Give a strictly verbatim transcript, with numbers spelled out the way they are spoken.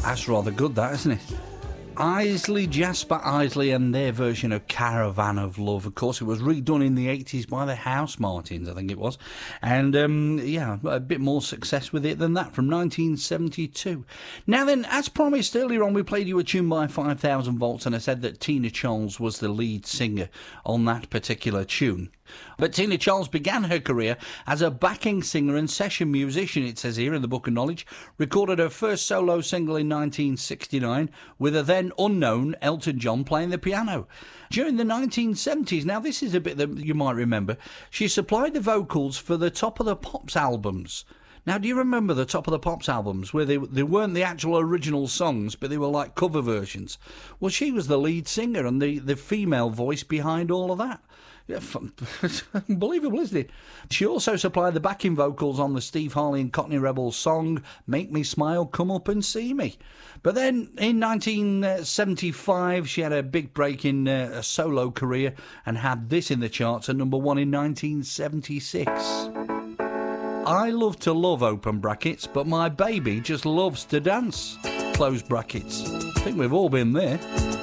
That's rather good, that, isn't it? Isley, Jasper Isley and their version of Caravan of Love. Of course, it was redone in the eighties by the Housemartins, I think it was. And, um, yeah, a bit more success with it than that from nineteen seventy-two. Now then, as promised earlier on, we played you a tune by five thousand volts, and I said that Tina Charles was the lead singer on that particular tune. But Tina Charles began her career as a backing singer and session musician, it says here in the Book of Knowledge. Recorded her first solo single in nineteen sixty-nine with a then unknown Elton John playing the piano. During the nineteen seventies, now this is a bit that you might remember, she supplied the vocals for the Top of the Pops albums. Now, do you remember the Top of the Pops albums where they, they weren't the actual original songs, but they were like cover versions? Well, she was the lead singer and the, the female voice behind all of that. Yeah, unbelievable, isn't it? She also supplied the backing vocals on the Steve Harley and Cockney Rebels song Make Me Smile, Come Up and See Me. But then in nineteen seventy-five, she had a big break in uh, a solo career and had this in the charts at number one in nineteen seventy-six. I love to love, open brackets, but my baby just loves to dance, close brackets. I think we've all been there.